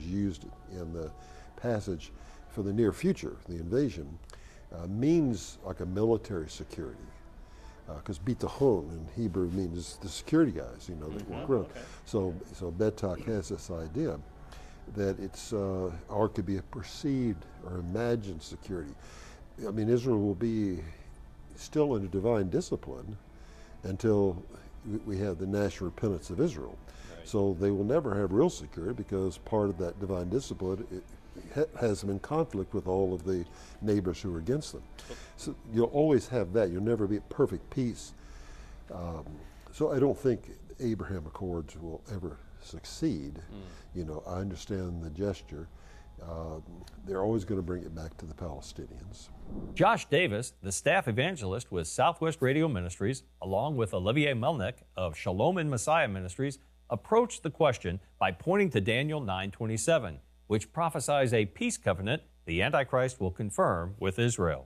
used in the passage for the near future, the invasion, means like a military security. Because bitachon in Hebrew means the security guys, that walk around. Okay. So Betak has this idea that it's or could be a perceived or imagined security. I mean, Israel will be still in a divine discipline until we have the national repentance of Israel. Right. So they will never have real security because part of that divine discipline has them in conflict with all of the neighbors who are against them. So you'll always have that. You'll never be at perfect peace. So I don't think Abraham Accords will ever succeed. I understand the gesture. They're always going to bring it back to the Palestinians. Josh Davis, the staff evangelist with Southwest Radio Ministries, along with Olivier Melnick of Shalom in Messiah Ministries, approached the question by pointing to Daniel 9:27, which prophesies a peace covenant the Antichrist will confirm with Israel.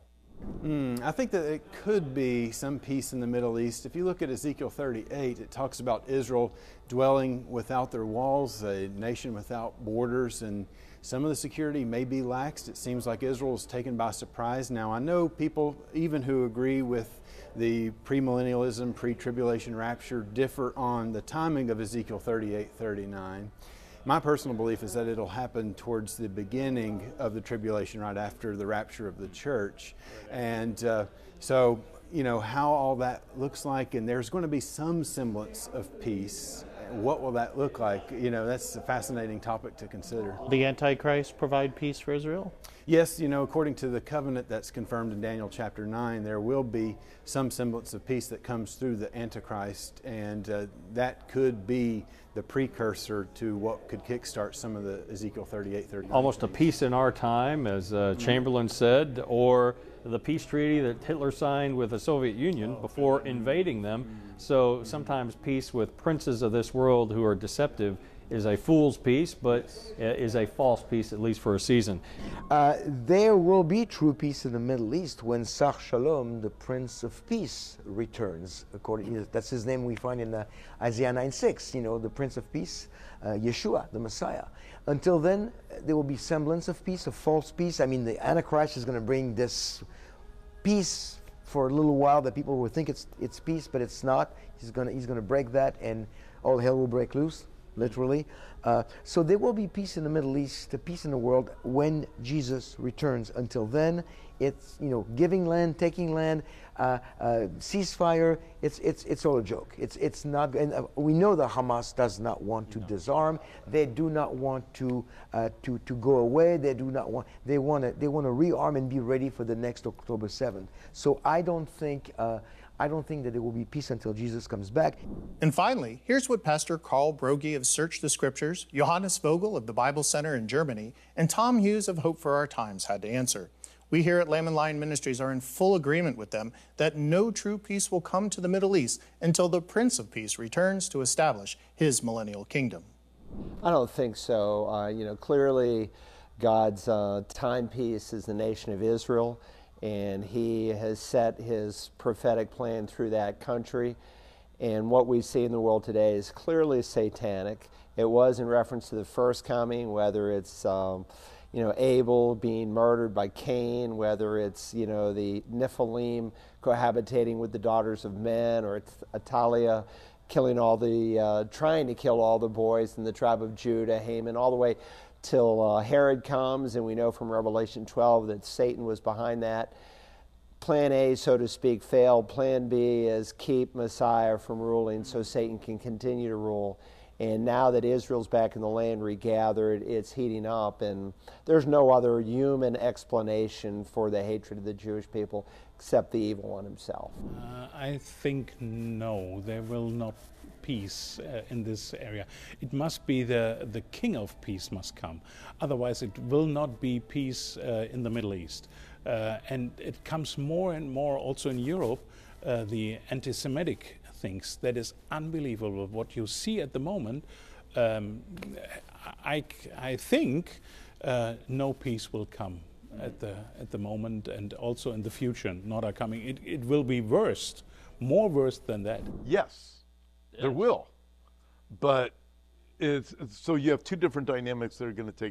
I think that it could be some peace in the Middle East. If you look at Ezekiel 38, it talks about Israel dwelling without their walls, a nation without borders, and some of the security may be laxed. It seems like Israel is taken by surprise. Now, I know people, even who agree with the premillennialism, pre-tribulation rapture, differ on the timing of Ezekiel 38:39. My personal belief is that it'll happen towards the beginning of the tribulation, right after the rapture of the church. And so, how all that looks like, and there's going to be some semblance of peace. What will that look like? That's a fascinating topic to consider. The Antichrist provide peace for Israel? Yes, according to the covenant that's confirmed in Daniel chapter 9, there will be some semblance of peace that comes through the Antichrist, and that could be the precursor to what could kickstart some of the Ezekiel 38:39. Almost a peace in our time, as Chamberlain said, or the peace treaty that Hitler signed with the Soviet Union before invading them. So sometimes peace with princes of this world who are deceptive is a fool's peace, but is a false peace, at least for a season. There will be true peace in the Middle East when Sar Shalom, the Prince of Peace, returns. That's his name we find in Isaiah 9:6. The Prince of Peace, Yeshua, the Messiah. Until then, there will be semblance of peace, a false peace. I mean, the Antichrist is going to bring this peace for a little while that people will think it's peace, but it's not. He's going to break that, and all hell will break loose, literally. So there will be peace in the Middle East, peace in the world when Jesus returns. Until then, it's giving land, taking land, ceasefire. It's all a joke. It's not. And we know that Hamas does not want to disarm. They do not want to go away. They do not want. They want to rearm and be ready for the next October 7th. So I don't think that there will be peace until Jesus comes back. And finally, here's what Pastor Carl Broggi of Search the Scriptures, Johannes Vogel of the Bible Center in Germany, and Tom Hughes of Hope for Our Times had to answer. We here at Lamb and Lion Ministries are in full agreement with them that no true peace will come to the Middle East until the Prince of Peace returns to establish his millennial kingdom. I don't think so. Clearly God's timepiece is the nation of Israel, and he has set his prophetic plan through that country. And what we see in the world today is clearly satanic. It was in reference to the first coming, whether it's Abel being murdered by Cain, whether it's the Nephilim cohabitating with the daughters of men, or it's Atalia killing trying to kill all the boys in the tribe of Judah, Haman, all the way till Herod comes, and we know from Revelation 12 that Satan was behind that. Plan A, so to speak, failed. Plan B is keep Messiah from ruling so Satan can continue to rule. And now that Israel's back in the land regathered, it's heating up, and there's no other human explanation for the hatred of the Jewish people except the evil one himself. I think no, there will not peace in this area. It must be the King of Peace must come. Otherwise it will not be peace in the Middle East. And it comes more and more also in Europe, the anti-Semitic things. That is unbelievable what you see at the moment. I think no peace will come at the moment, and also in the future not are coming. It will be worse, more worse than that. Yes, there will, but so you have two different dynamics that are going to take